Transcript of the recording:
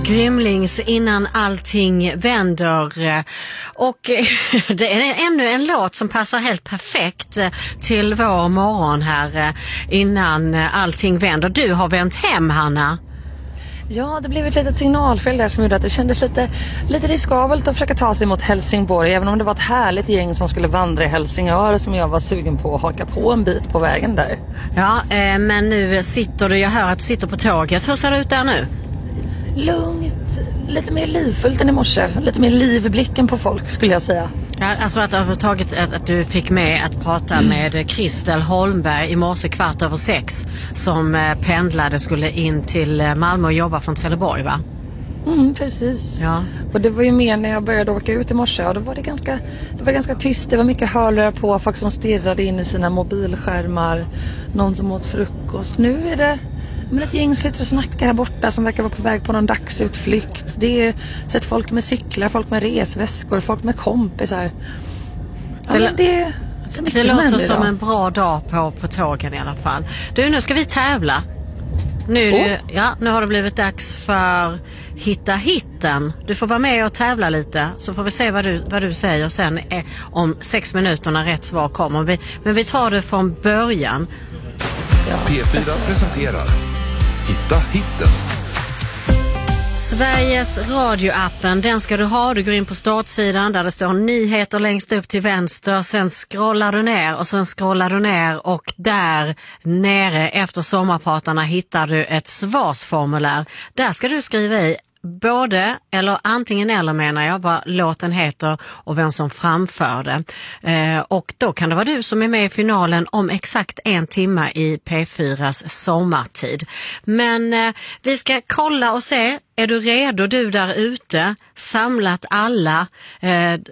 Grymlings innan allting vänder. Och det är ännu en låt som passar helt perfekt till vår morgon här innan allting vänder. Du har vänt hem, Hanna. Ja, det blev ett litet signalfel där som gjorde att det kändes lite riskabelt att försöka ta sig mot Helsingborg. Även om det var ett härligt gäng som skulle vandra i Helsingör som jag var sugen på att haka på en bit på vägen där. Ja, men nu sitter du, jag hör att du sitter på tåget. Hur ser det ut där nu? Lugnt, lite mer livfullt än i morse. Lite mer liv i blicken på folk skulle jag säga. Ja, alltså att du fick med att prata med Kristel Holmberg i morse 5:15 som pendlade, skulle in till Malmö och jobba från Trelleborg, va? Precis. Ja. Och det var ju mer när jag började åka ut i morse. Och då var det var ganska tyst. Det var mycket hörlurar på. Folk som stirrade in i sina mobilskärmar. Någon som åt frukost. Nu är det ett gäng sitter och snackar här borta som verkar vara på väg på någon dagsutflykt. Det är sett folk med cyklar, folk med resväskor, folk med kompisar. Ja, det låter som en bra dag på tågen i alla fall. Du, nu ska vi tävla. Nu har det blivit dags för Hitta hitten. Du får vara med och tävla lite, så får vi se vad du säger sen om 6 minuter när rätt svar kommer. Men vi tar det från början. Ja. P4 presenterar Hitta hitten. Sveriges radioappen, den ska du ha. Du går in på startsidan där det står nyheter längst upp till vänster. Sen scrollar du ner och sen scrollar du ner, och där nere efter sommarpratarna hittar du ett svarsformulär. Där ska du skriva i både, eller antingen eller menar jag, vad låten heter och vem som framför det. Och då kan det vara du som är med i finalen om exakt 1 timme i P4s sommartid. Men vi ska kolla och se, är du redo du där ute? Samlat alla